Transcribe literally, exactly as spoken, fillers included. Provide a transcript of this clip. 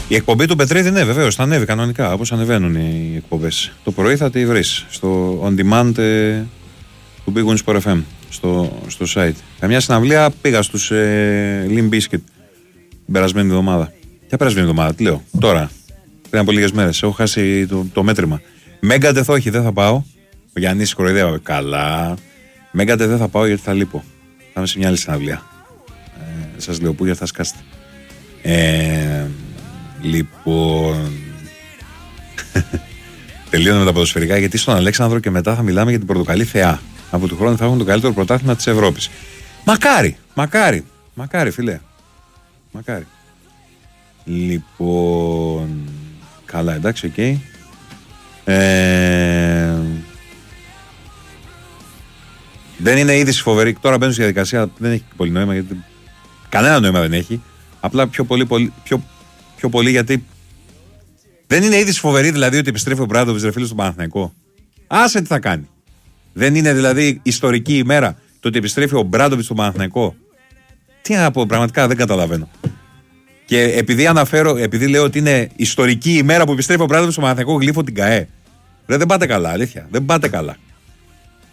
Η εκπομπή του Πετρίδη, ναι, βεβαίως, θα ανέβει κανονικά, όπως ανεβαίνουν οι εκπομπές. Το πρωί θα τη βρεις στο on demand ε, του Big Win Sport εφ εμ, στο, στο site. Καμιά συναυλία πήγα στους ε, Limp Bizkit την περασμένη εβδομάδα. Ποια περασμένη εβδομάδα, τι λέω, τώρα, πριν από λίγες μέρες. Έχω χάσει το, το μέτρημα. Megadeth όχι, δεν θα πάω. Ο Γιάννης κοροϊδεύει. Καλά. Megadeth δεν θα πάω γιατί θα λείπω. Θα είμαι σε μια άλλη συναυλία. Ε, σας λέω πού γιατί θα σκάσετε. Ε, λοιπόν. Τελείωνε με τα ποδοσφαιρικά γιατί στον Αλέξανδρο και μετά θα μιλάμε για την Πορτοκαλί Θεά. Από του χρόνου θα έχουμε το καλύτερο πρωτάθλημα της Ευρώπης. Μακάρι, μακάρι, μακάρι, φιλέ. Μακάρι. Λοιπόν. Καλά, εντάξει, οκ. Okay. Ε, δεν είναι είδηση φοβερή. Τώρα μπαίνω στη διαδικασία. Δεν έχει πολύ νόημα γιατί. Κανένα νόημα δεν έχει. Απλά πιο πολύ, πολύ, πιο, πιο πολύ γιατί. Δεν είναι είδηση φοβερή δηλαδή ότι επιστρέφει ο Μπράντοβιτς ρε φίλε στον Παναθηναϊκό. Άσε τι θα κάνει. Δεν είναι δηλαδή ιστορική ημέρα το ότι επιστρέφει ο Μπράντοβιτς στον Παναθηναϊκό. Τι να πω, πραγματικά δεν καταλαβαίνω. Και επειδή αναφέρω, επειδή λέω ότι είναι ιστορική ημέρα που επιστρέφει ο Μπράντοβιτς στον Παναθηναϊκό, γλύφω την ΚΑΕ. Ρε, δεν πάτε καλά, αλήθεια. Δεν πάτε καλά.